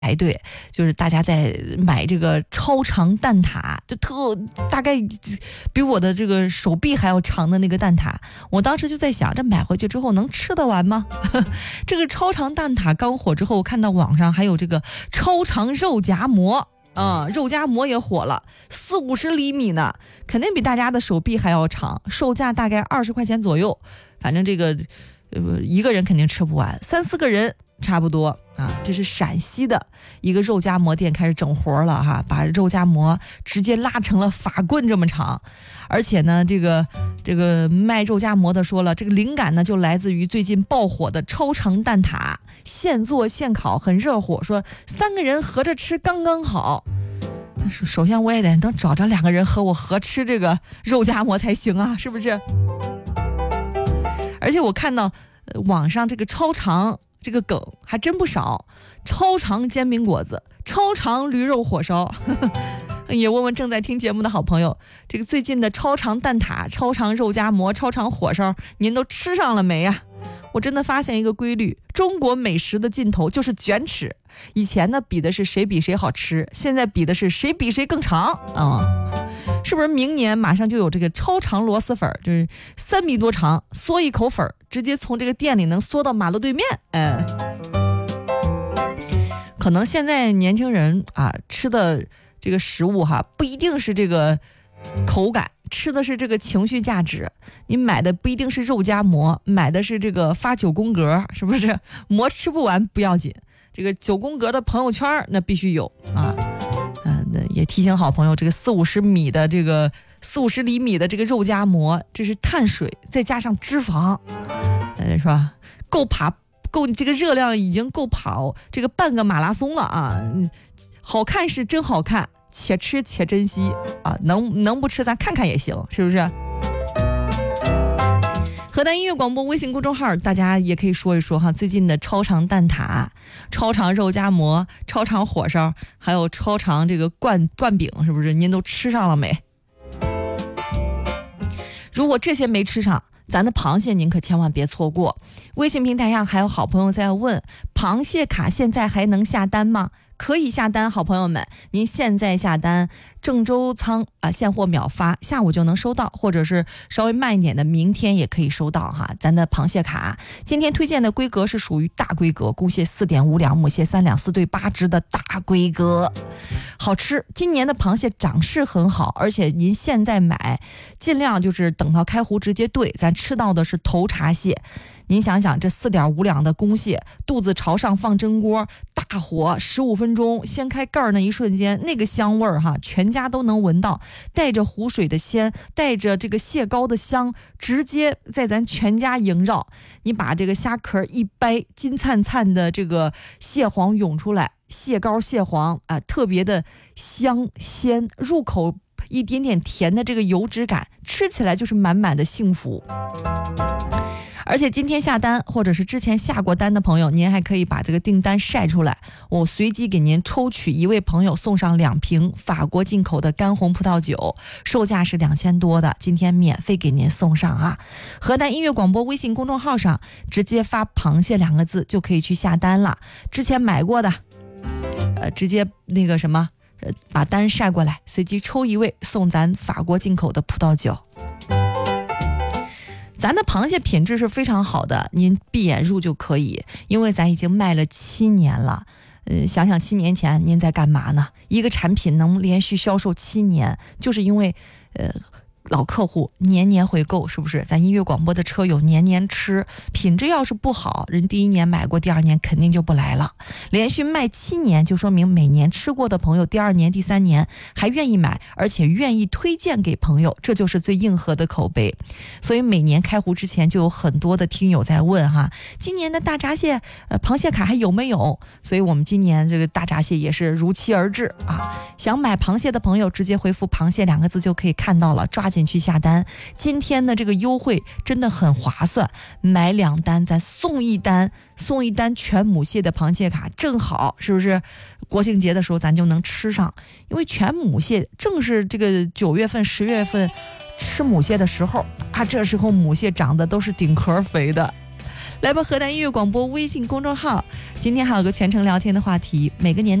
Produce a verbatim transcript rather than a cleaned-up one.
排队，就是大家在买这个超长蛋挞，就特大概比我的这个手臂还要长的那个蛋挞。我当时就在想，这买回去之后能吃得完吗？这个超长蛋挞刚火之后，看到网上还有这个超长肉夹馍。嗯，肉夹馍也火了，四五十厘米呢，肯定比大家的手臂还要长，售价大概二十块钱左右。反正这个，呃，一个人肯定吃不完，三四个人差不多啊。这是陕西的一个肉夹馍店开始整活了哈，把肉夹馍直接拉成了法棍这么长，而且呢，这个这个卖肉夹馍的说了，这个灵感呢就来自于最近爆火的超长蛋挞。现做现烤很热火，说三个人合着吃刚刚好。首先我也得能找着两个人和我合吃这个肉夹馍才行啊，是不是？而且我看到、呃、网上这个超长这个梗还真不少，超长煎饼果子，超长驴肉火烧。也问问正在听节目的好朋友，这个最近的超长蛋挞、超长肉夹馍、超长火烧，您都吃上了没呀？我真的发现一个规律，中国美食的尽头就是卷尺。以前呢比的是谁比谁好吃，现在比的是谁比谁更长啊、嗯！是不是明年马上就有这个超长螺蛳粉，就是三米多长，嗦一口粉，直接从这个店里能嗦到马路对面？哎，可能现在年轻人啊吃的这个食物哈，不一定是这个口感。吃的是这个情绪价值，你买的不一定是肉夹馍，买的是这个发九宫格，是不是？馍吃不完不要紧，这个九宫格的朋友圈那必须有啊。嗯，那也提醒好朋友，这个四五十米的这个四五十厘米的这个肉夹馍，这是碳水再加上脂肪，呃，是吧？够爬，够这个热量已经够跑这个半个马拉松了啊！好看是真好看。且吃且珍惜啊，能能不吃咱看看也行，是不是？河南音乐广播微信公众号，大家也可以说一说哈，最近的超长蛋挞、超长肉夹馍、超长火烧，还有超长这个灌灌饼，是不是？您都吃上了没？如果这些没吃上，咱的螃蟹您可千万别错过。微信平台上还有好朋友在问，螃蟹卡现在还能下单吗？可以下单，好朋友们，您现在下单，郑州仓啊现货秒发，下午就能收到，或者是稍微慢一点的，明天也可以收到哈。咱的螃蟹卡今天推荐的规格是属于大规格，公蟹四点五两，母蟹三两，四对八只的大规格，好吃。今年的螃蟹长势很好，而且您现在买，尽量就是等到开湖直接兑，咱吃到的是头茶蟹。您想想，这四点五两的公蟹，肚子朝上放蒸锅，大火十五分钟，掀开盖儿那一瞬间，那个香味儿哈，全家都能闻到，带着湖水的鲜，带着这个蟹膏的香，直接在咱全家萦绕。你把这个虾壳一掰，金灿灿的这个蟹黄涌出来，蟹膏蟹黄啊，特别的香鲜，入口一点点甜的这个油脂感，吃起来就是满满的幸福。而且今天下单或者是之前下过单的朋友，您还可以把这个订单晒出来，我随机给您抽取一位朋友送上两瓶法国进口的干红葡萄酒，售价是两千多的，今天免费给您送上啊！河南音乐广播微信公众号上直接发螃蟹两个字就可以去下单了，之前买过的呃，直接那个什么呃，把单晒过来，随机抽一位送咱法国进口的葡萄酒。咱的螃蟹品质是非常好的，您闭眼入就可以，因为咱已经卖了七年了。呃，想想七年前您在干嘛呢？一个产品能连续销售七年，就是因为呃老客户年年回购，是不是？咱音乐广播的车友年年吃，品质要是不好，人第一年买过，第二年肯定就不来了。连续卖七年，就说明每年吃过的朋友，第二年、第三年还愿意买，而且愿意推荐给朋友，这就是最硬核的口碑。所以每年开湖之前，就有很多的听友在问哈，今年的大闸蟹、呃螃蟹卡还有没有？所以我们今年这个大闸蟹也是如期而至啊！想买螃蟹的朋友，直接回复“螃蟹”两个字就可以看到了，抓紧去下单。今天的这个优惠真的很划算，买两单咱送一单，送一单全母蟹的螃蟹卡，正好是不是国庆节的时候咱就能吃上？因为全母蟹正是这个九月份十月份吃母蟹的时候啊，这时候母蟹长得都是顶壳肥的。 来吧，河南音乐广播微信公众号，今天还有个全程聊天的话题，每个年